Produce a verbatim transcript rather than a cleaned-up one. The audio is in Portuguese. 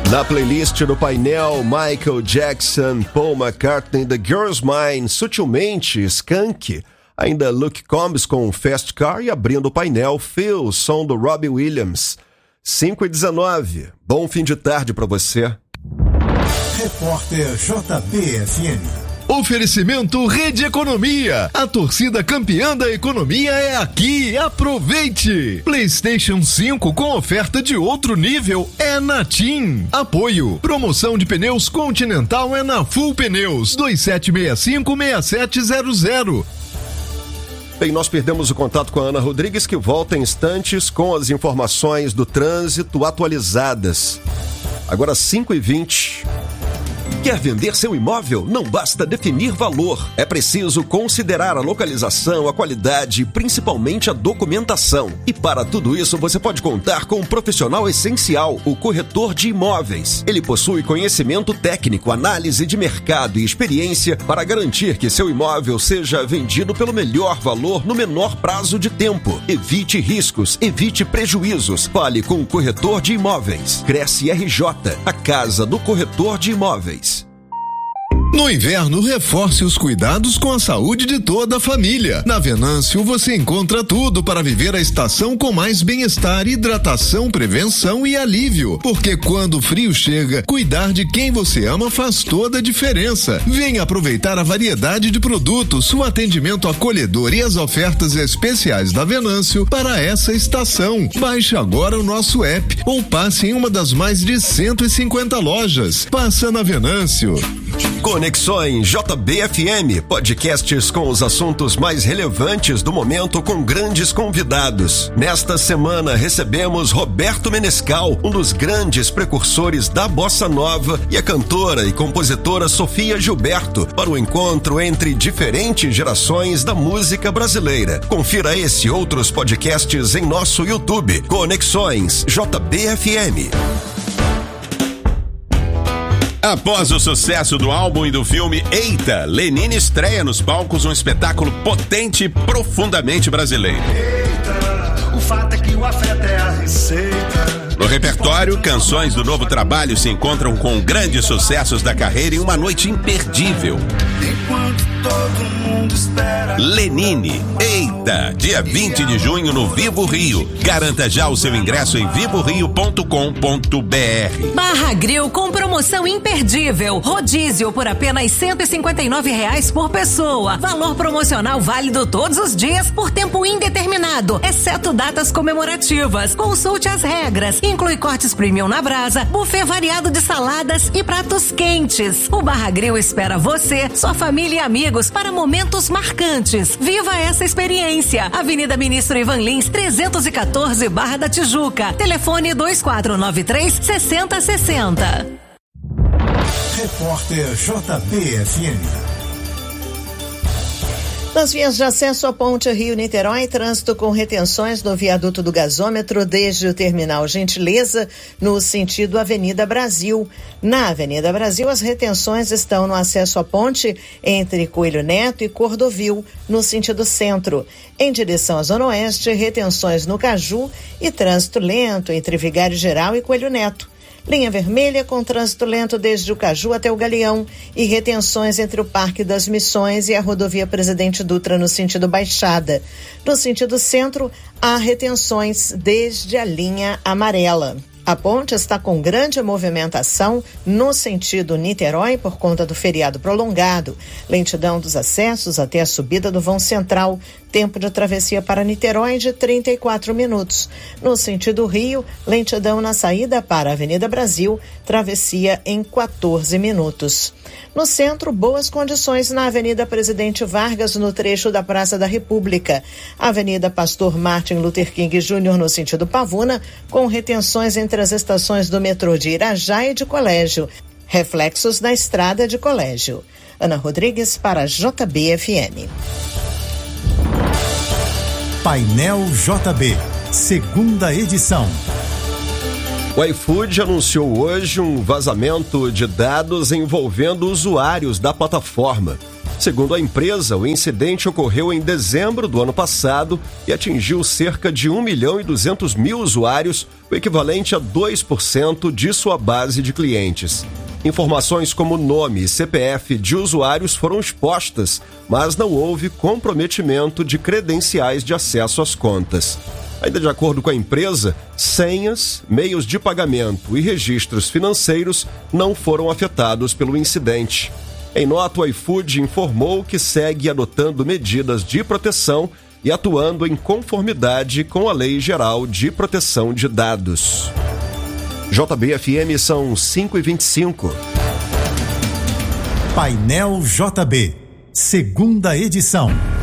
Na playlist do painel, Michael Jackson, Paul McCartney, The Girl's Mine, Sutilmente, Skank, ainda Luke Combs com Fast Car e abrindo o painel, Phil, som do Robbie Williams. cinco e dezenove, bom fim de tarde para você. Repórter J B F M. Oferecimento Rede Economia. A torcida campeã da economia é aqui. Aproveite! PlayStation cinco com oferta de outro nível é na TIM. Apoio. Promoção de pneus Continental é na Full Pneus. dois sete seis cinco, seis sete zero zero. Bem, nós perdemos o contato com a Ana Rodrigues, que volta em instantes com as informações do trânsito atualizadas. Agora cinco e vinte. Quer vender seu imóvel? Não basta definir valor. É preciso considerar a localização, a qualidade e principalmente a documentação. E para tudo isso você pode contar com um profissional essencial, o corretor de imóveis. Ele possui conhecimento técnico, análise de mercado e experiência para garantir que seu imóvel seja vendido pelo melhor valor no menor prazo de tempo. Evite riscos, evite prejuízos. Fale com o corretor de imóveis. Cresce R J, a casa do corretor de imóveis. No inverno, reforce os cuidados com a saúde de toda a família. Na Venâncio, você encontra tudo para viver a estação com mais bem-estar, hidratação, prevenção e alívio. Porque quando o frio chega, cuidar de quem você ama faz toda a diferença. Venha aproveitar a variedade de produtos, o atendimento acolhedor e as ofertas especiais da Venâncio para essa estação. Baixe agora o nosso app ou passe em uma das mais de cento e cinquenta lojas. Passa na Venâncio. Conexões J B F M, podcasts com os assuntos mais relevantes do momento com grandes convidados. Nesta semana recebemos Roberto Menescal, um dos grandes precursores da bossa nova, e a cantora e compositora Sofia Gilberto, para o encontro entre diferentes gerações da música brasileira. Confira esse e outros podcasts em nosso YouTube. Conexões J B F M. Após o sucesso do álbum e do filme Eita, Lenine estreia nos palcos um espetáculo potente e profundamente brasileiro. Eita, o fato é que o afeto é a receita. No repertório, canções do novo trabalho se encontram com grandes sucessos da carreira em uma noite imperdível. Enquanto todo mundo espera. Lenine, Eita, dia vinte de junho no Vivo Rio. Garanta já o seu ingresso em vivo rio ponto com ponto b r. Barra Grill com promoção imperdível. Rodízio por apenas cento e cinquenta e nove reais por pessoa. Valor promocional válido todos os dias por tempo indeterminado, exceto datas comemorativas. Consulte as regras. Inclui cortes premium na brasa, buffet variado de saladas e pratos quentes. O Barra Grill espera você, sua família e amigos para momentos marcantes. Viva essa experiência. Avenida Ministro Ivan Lins, trezentos e quatorze, Barra da Tijuca. Telefone dois quatro nove três, seis zero seis zero. Repórter J B F M. Nas vias de acesso à ponte Rio-Niterói, trânsito com retenções no viaduto do gasômetro desde o terminal Gentileza, no sentido Avenida Brasil. Na Avenida Brasil, as retenções estão no acesso à ponte entre Coelho Neto e Cordovil, no sentido centro. Em direção à Zona Oeste, retenções no Caju e trânsito lento entre Vigário Geral e Coelho Neto. Linha vermelha com trânsito lento desde o Caju até o Galeão e retenções entre o Parque das Missões e a rodovia Presidente Dutra no sentido Baixada. No sentido centro, há retenções desde a linha amarela. A ponte está com grande movimentação no sentido Niterói por conta do feriado prolongado. Lentidão dos acessos até a subida do vão central. Tempo de travessia para Niterói de trinta e quatro minutos. No sentido Rio, lentidão na saída para a Avenida Brasil, travessia em quatorze minutos. No centro, boas condições na Avenida Presidente Vargas, no trecho da Praça da República. Avenida Pastor Martin Luther King Júnior no sentido Pavuna, com retenções entre as estações do metrô de Irajá e de Colégio. Reflexos na estrada de Colégio. Ana Rodrigues para J B F M. Painel J B, segunda edição. O iFood anunciou hoje um vazamento de dados envolvendo usuários da plataforma. Segundo a empresa, o incidente ocorreu em dezembro do ano passado e atingiu cerca de um milhão e duzentos mil usuários, o equivalente a dois por cento de sua base de clientes. Informações como nome e C P F de usuários foram expostas, mas não houve comprometimento de credenciais de acesso às contas. Ainda de acordo com a empresa, senhas, meios de pagamento e registros financeiros não foram afetados pelo incidente. Em nota, o iFood informou que segue adotando medidas de proteção e atuando em conformidade com a Lei Geral de Proteção de Dados. J B F M são cinco e vinte e cinco. Painel J B, segunda edição.